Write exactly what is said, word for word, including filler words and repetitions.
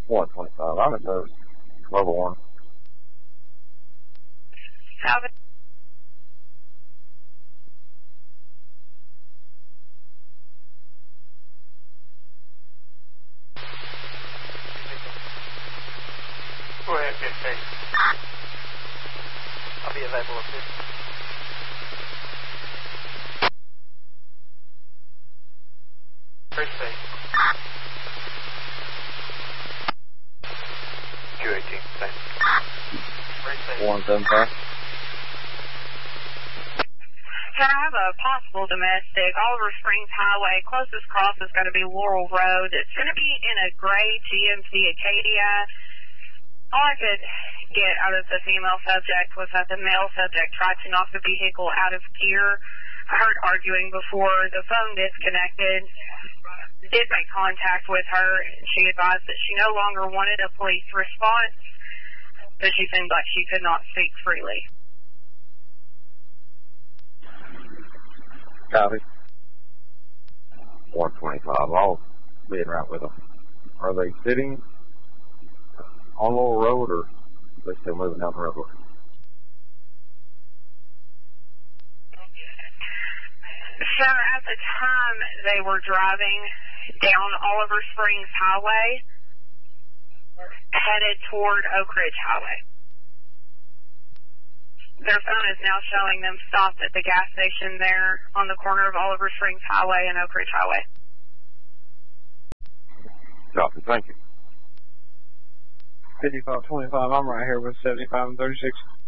one twenty-five. I'm at those. Level one. Have it. Go ahead, fifteen. I'll be available at fifteen. Precinct. Q eighteen, thanks. Precinct. one seventy-five. Can I have a possible domestic? Oliver Springs Highway, closest cross is going to be Laurel Road. It's going to be in a gray G M C Acadia. All I could get out of the female subject was that the male subject tried to knock the vehicle out of gear. I heard arguing before the phone disconnected. Did make contact with her. She advised that she no longer wanted a police response, but she seemed like she could not speak freely. Copy. one twenty-five. I'll be in route with them. Are they sitting on Laurel Road, or are they still moving down the road? So at the time they were driving down Oliver Springs Highway, headed toward Oak Ridge Highway. Their phone is now showing them stopped at the gas station there on the corner of Oliver Springs Highway and Oak Ridge Highway. Copy, thank you. fifty-five twenty-five, I'm right here with seventy-five and thirty-six.